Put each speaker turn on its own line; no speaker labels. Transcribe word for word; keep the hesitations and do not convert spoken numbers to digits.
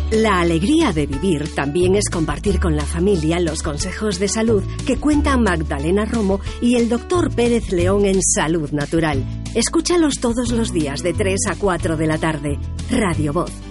La alegría de vivir también es compartir con la familia los consejos de salud que cuentan Magdalena Romo y el doctor Pérez León en Salud Natural. Escúchalos todos los días de tres a cuatro de la tarde. Radio Voz.